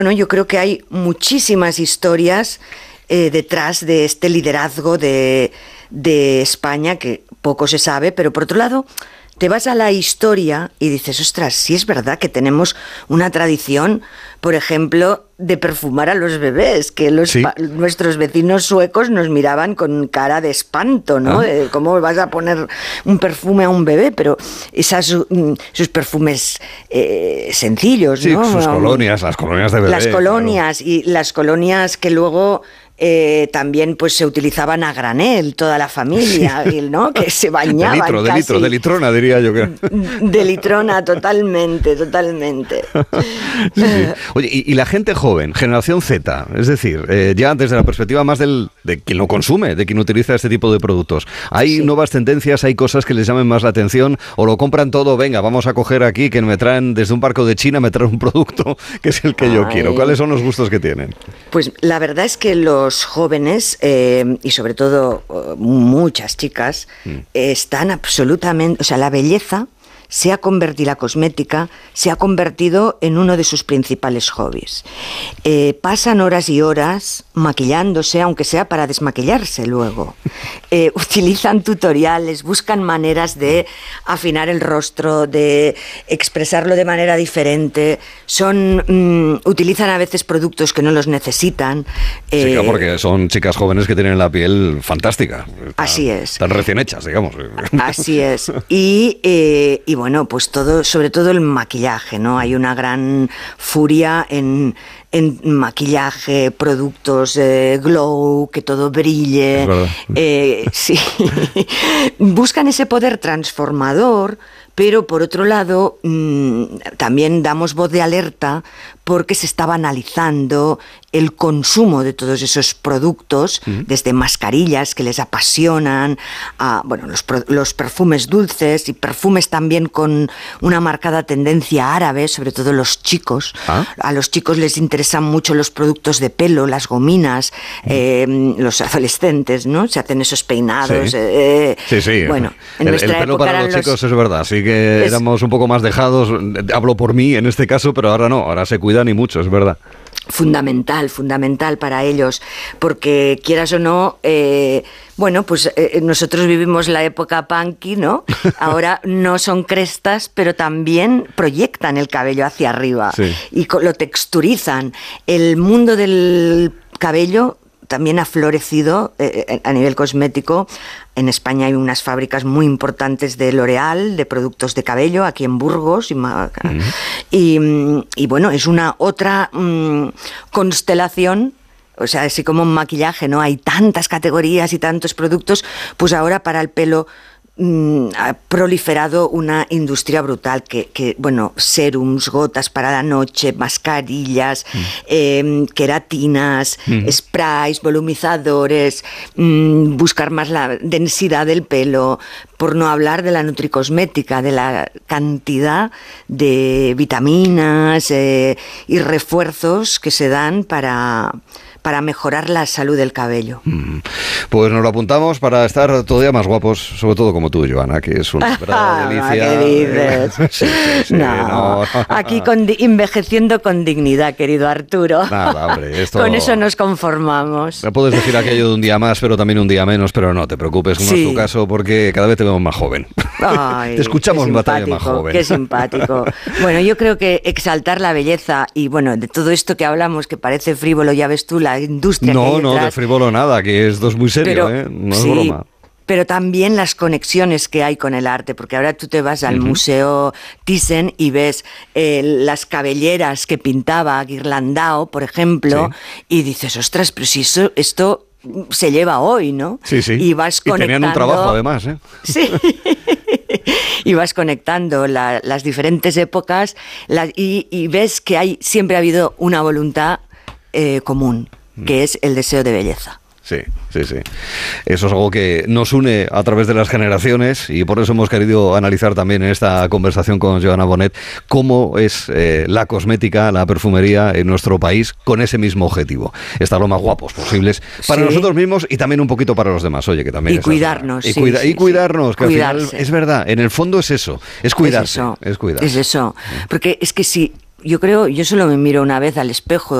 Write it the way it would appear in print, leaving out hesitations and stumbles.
Bueno, yo creo que hay muchísimas historias detrás de este liderazgo de España, que poco se sabe, pero por otro lado te vas a la historia y dices, ostras, sí es verdad que tenemos una tradición, por ejemplo, de perfumar a los bebés, que nuestros vecinos suecos nos miraban con cara de espanto, ¿no? ¿Cómo vas a poner un perfume a un bebé? Pero sus perfumes sencillos, ¿no? Sí, sus colonias, las colonias de bebé. Las colonias, claro. Y las colonias que luego... también pues se utilizaban a granel, toda la familia, ¿no? Que se bañaban de litrona, diría yo. De litrona, totalmente. Sí. Oye, y la gente joven, generación Z, es decir, ya desde la perspectiva más de quien lo consume, de quien utiliza este tipo de productos, ¿hay nuevas tendencias, hay cosas que les llamen más la atención o lo compran todo? Venga, vamos a coger aquí que me traen desde un barco de China, me traen un producto que es el que yo quiero. ¿Cuáles son los gustos que tienen? Pues la verdad es que los jóvenes y sobre todo muchas chicas están absolutamente, o sea, la belleza la cosmética se ha convertido en uno de sus principales hobbies. Pasan horas y horas maquillándose, aunque sea para desmaquillarse luego. Utilizan tutoriales, buscan maneras de afinar el rostro, de expresarlo de manera diferente. Utilizan a veces productos que no los necesitan. Sí, claro, porque son chicas jóvenes que tienen la piel fantástica. Así es. Están recién hechas, digamos. Así es. Y bueno, pues sobre todo el maquillaje, ¿no? Hay una gran furia en maquillaje, productos glow, que todo brille. Sí. Buscan ese poder transformador, pero por otro lado también damos voz de alerta porque se está banalizando el consumo de todos esos productos, desde mascarillas que les apasionan, a los perfumes dulces y perfumes también con una marcada tendencia árabe, sobre todo los chicos. A los chicos les interesan mucho los productos de pelo, las gominas, los adolescentes, ¿no? Se hacen esos peinados. Sí. Bueno, en el nuestra pelo época para los chicos es verdad, sí que éramos un poco más dejados, hablo por mí en este caso, pero ahora no, ahora se cuidan y mucho, es verdad. Fundamental para ellos, porque quieras o no, nosotros vivimos la época punky, ¿no? Ahora no son crestas, pero también proyectan el cabello hacia arriba y lo texturizan. El mundo del cabello también ha florecido a nivel cosmético. En España hay unas fábricas muy importantes de L'Oréal, de productos de cabello, aquí en Burgos. Y bueno, es una otra constelación. O sea, así como en maquillaje, ¿no? Hay tantas categorías y tantos productos, pues ahora para el pelo ha proliferado una industria brutal que serums, gotas para la noche, mascarillas, queratinas, sprays, volumizadores, buscar más la densidad del pelo, por no hablar de la nutricosmética, de la cantidad de vitaminas y refuerzos que se dan para mejorar la salud del cabello. Pues nos lo apuntamos para estar todavía más guapos, sobre todo como tú, Joana, que es una verdadera delicia. ¿Qué dices? No. Aquí envejeciendo con dignidad, querido Arturo. Nada, hombre, con eso nos conformamos. Me puedes decir aquello de un día más, pero también un día menos, pero no te preocupes, no es tu caso, porque cada vez te vemos más joven. Ay, te escuchamos en batalla más joven. Qué simpático. Bueno, yo creo que exaltar la belleza y de todo esto que hablamos, que parece frívolo, ya ves tú, la industria que hay detrás. No, de frívolo nada, que esto es muy serio, no es broma. Pero también las conexiones que hay con el arte, porque ahora tú te vas al Museo Thyssen y ves las cabelleras que pintaba Ghirlandau, por ejemplo, y dices, ostras, pero si esto se lleva hoy, ¿no? Sí. Y vas conectando. Y tenían un trabajo además, ¿eh? Sí. Y vas conectando las diferentes épocas y ves que siempre ha habido una voluntad común, que es el deseo de belleza. Sí. Eso es algo que nos une a través de las generaciones y por eso hemos querido analizar también en esta conversación con Joana Bonet cómo es la cosmética, la perfumería en nuestro país con ese mismo objetivo. Estar lo más guapos posibles para nosotros mismos y también un poquito para los demás. Oye, que también y cuidarnos. Y cuidarnos, que al final es verdad, en el fondo es eso, es cuidarse. Es eso, porque es que si yo creo, yo solo me miro una vez al espejo